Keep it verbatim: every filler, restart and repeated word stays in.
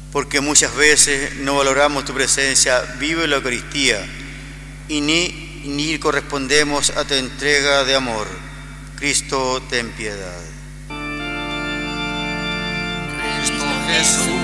porque muchas veces no valoramos tu presencia viva en la Eucaristía y ni, ni correspondemos a tu entrega de amor. Cristo, ten piedad. Cristo Jesús.